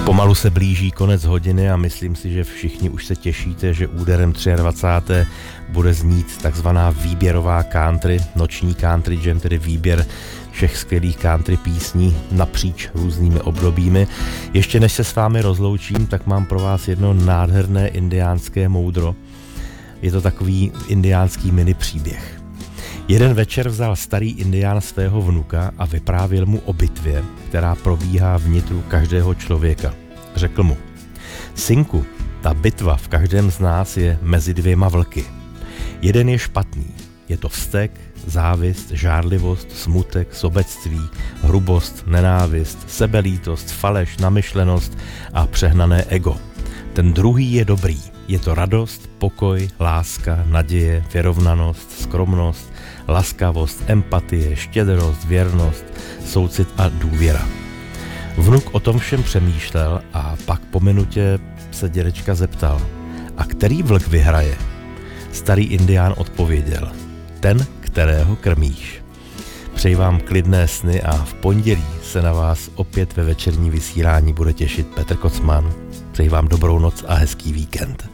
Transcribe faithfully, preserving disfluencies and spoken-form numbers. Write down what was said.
Pomalu se blíží konec hodiny a myslím si, že všichni už se těšíte, že úderem dvacátého třetího bude znít takzvaná výběrová country, noční country jam, tedy výběr všech skvělých country písní napříč různými obdobími. Ještě než se s vámi rozloučím, tak mám pro vás jedno nádherné indiánské moudro. Je to takový indiánský mini příběh. Jeden večer vzal starý indián svého vnuka a vyprávěl mu o bitvě, která probíhá v nitru každého člověka. Řekl mu: synku, ta bitva v každém z nás je mezi dvěma vlky. Jeden je špatný, je to vztek, závist, žárlivost, smutek, sobectví, hrubost, nenávist, sebelítost, faleš, namyšlenost a přehnané ego. Ten druhý je dobrý, je to radost, pokoj, láska, naděje, vyrovnanost, skromnost, laskavost, empatie, štědrost, věrnost, soucit a důvěra. Vnuk o tom všem přemýšlel a pak po minutě se dědečka zeptal: a který vlk vyhraje? Starý indián odpověděl: ten, kterého krmíš. Přeji vám klidné sny a v pondělí se na vás opět ve večerní vysílání bude těšit Petr Kocman. Přeji vám dobrou noc a hezký víkend.